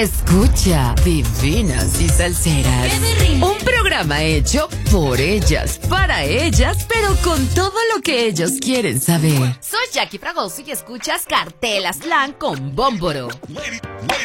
Escucha Divinas y Salseras. Un programa hecho por ellas, para ellas, pero con todo lo que ellos quieren saber. Soy Jackie Fragoso y escuchas Cartel Slang con Bómboro.